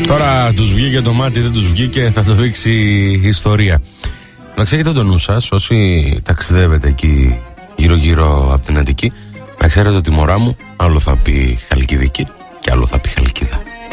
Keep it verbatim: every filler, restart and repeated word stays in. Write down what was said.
Τώρα τους βγήκε το μάτι, δεν τους βγήκε, θα το δείξει η ιστορία. Να ξέρετε το νου σας, όσοι ταξιδεύετε εκεί γύρω-γύρω από την Αττική, να ξέρετε ότι η μωρά μου άλλο θα πει Χαλκιδική και άλλο θα πει Χαλκιδική.